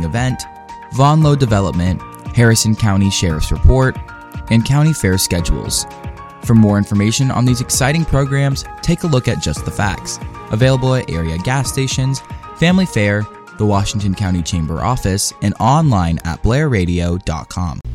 event, Von Low Development, Harrison County Sheriff's Report, and county fair schedules. For more information on these exciting programs, take a look at Just the Facts, available at area gas stations, Family Fair, the Washington County Chamber office, and online at blairradio.com.